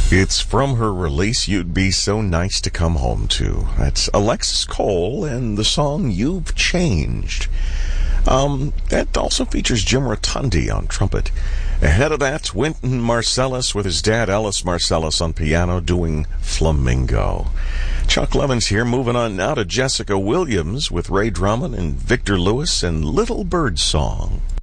It's from her release, You'd Be So Nice to Come Home To. That's Alexis Cole and the song You've Changed. That also features Jim Rotundi on trumpet. Ahead of that, Wynton Marsalis with his dad Ellis Marsalis on piano doing Flamingo. Chuck Levins here, moving on now to Jessica Williams with Ray Drummond and Victor Lewis and Little Bird Song.